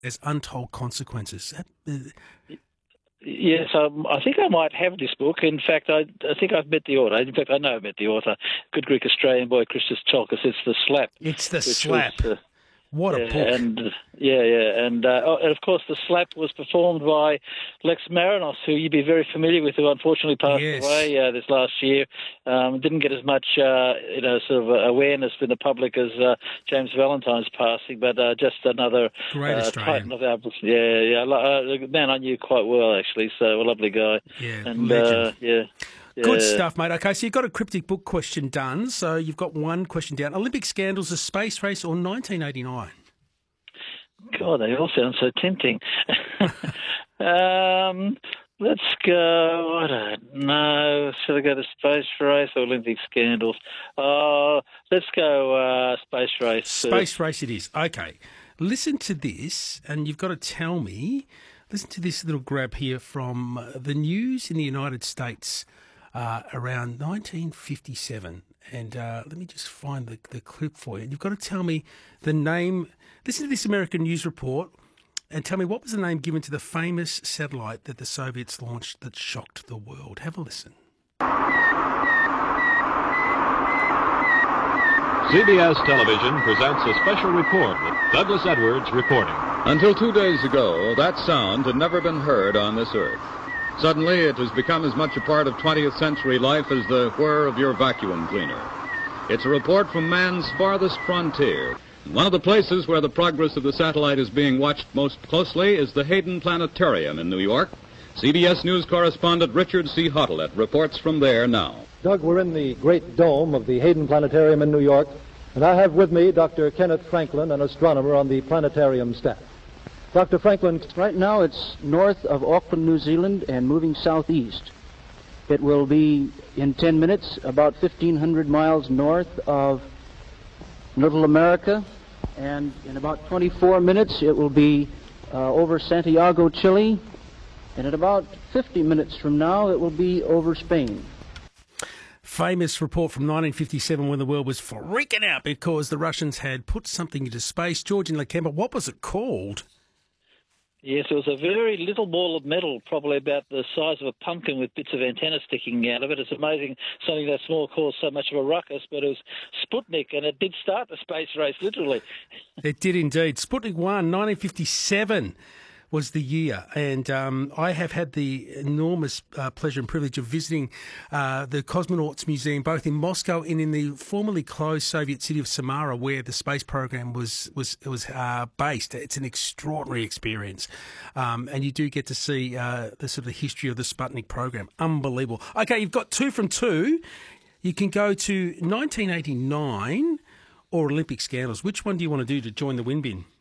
as Untold Consequences. Yes, I think I might have this book. In fact, I think I've met the author. In fact, I know I've met the author. Good Greek Australian boy, Christos Chalkis. It's The Slap. It's The Slap. What a book. And and of course The Slap was performed by Lex Marinos, who you'd be very familiar with, who unfortunately passed away this last year. Didn't get as much sort of awareness in the public as James Valentine's passing, but just another titan of our books. A man I knew quite well actually, so a lovely guy. Legend. Good stuff, mate. Okay, so you've got a cryptic book question done. So you've got one question down. Olympic scandals, a space race, or 1989? God, they all sound so tempting. Let's go, I don't know, should I go to space race or Olympic scandals? Let's go space race. Space race it is. Okay. Listen to this, and you've got to tell me, listen to this little grab here from the news in the United States around 1957. And let me just find the clip for you. You've got to tell me the name. Listen to this American news report and tell me what was the name given to the famous satellite that the Soviets launched that shocked the world. Have a listen. CBS Television presents a special report with Douglas Edwards reporting. Until 2 days ago, that sound had never been heard on this earth. Suddenly, it has become as much a part of 20th century life as the whir of your vacuum cleaner. It's a report from man's farthest frontier. One of the places where the progress of the satellite is being watched most closely is the Hayden Planetarium in New York. CBS News correspondent Richard C. Hottelet reports from there now. Doug, we're in the great dome of the Hayden Planetarium in New York, and I have with me Dr. Kenneth Franklin, an astronomer on the planetarium staff. Dr. Franklin. Right now it's north of Auckland, New Zealand, and moving southeast. It will be, in 10 minutes, about 1,500 miles north of Little America, and in about 24 minutes it will be over Santiago, Chile, and in about 50 minutes from now it will be over Spain. Famous report from 1957 when the world was freaking out because the Russians had put something into space. Georgian Lakemba, what was it called? Yes, it was a very little ball of metal, probably about the size of a pumpkin with bits of antenna sticking out of it. It's amazing something that small caused so much of a ruckus, but it was Sputnik, and it did start the space race, literally. It did indeed. Sputnik 1, 1957 was the year, and I have had the enormous pleasure and privilege of visiting the Cosmonauts Museum, both in Moscow and in the formerly closed Soviet city of Samara, where the space program was based. It's an extraordinary experience, and you do get to see the sort of history of the Sputnik program. Unbelievable. Okay, you've got 2 from 2. You can go to 1989 or Olympic scandals. Which one do you want to do to join the win bin?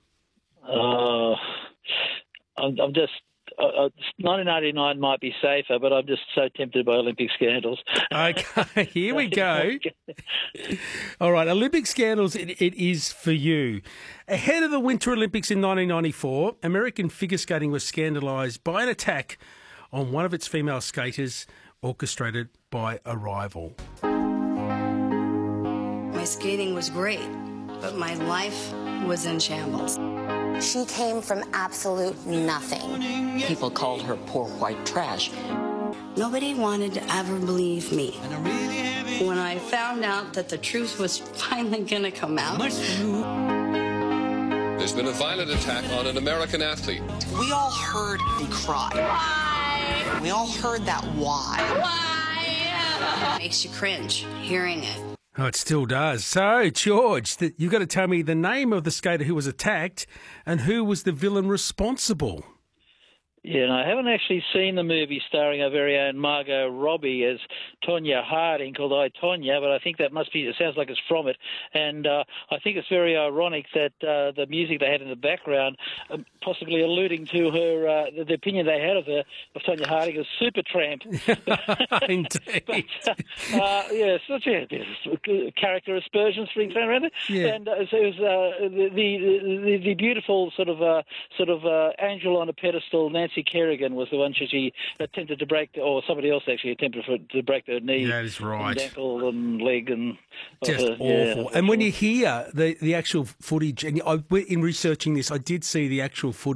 I'm just 1989 might be safer, but I'm just so tempted by Olympic scandals. Okay, here we go. All right, Olympic scandals, it is for you. Ahead of the Winter Olympics in 1994, American figure skating was scandalised by an attack on one of its female skaters, orchestrated by a rival. My skating was great, but my life was in shambles. She came from absolute nothing. People called her poor white trash. Nobody wanted to ever believe me. When I found out that the truth was finally going to come out. There's been a violent attack on an American athlete. We all heard the cry. Why? We all heard that why. Why? It makes you cringe hearing it. Oh, it still does. So, George, you've got to tell me the name of the skater who was attacked and who was the villain responsible. Yeah, and I haven't actually seen the movie starring our very own Margot Robbie as Tonya Harding called I, Tonya, but I think that must be, it sounds like it's from it. And I think it's very ironic that the music they had in the background, possibly alluding to her, the opinion they had of her, of Tonya Harding as Supertramp. Indeed. But, such a character aspersions being thrown around it. Yeah. And so it was the beautiful sort of angel on a pedestal, Nancy Kerrigan was the one she attempted to break, or somebody else actually attempted to break her knee. That is right. And ankle and leg and just awful. Yeah, and when you hear the actual footage, and in researching this, I did see the actual footage.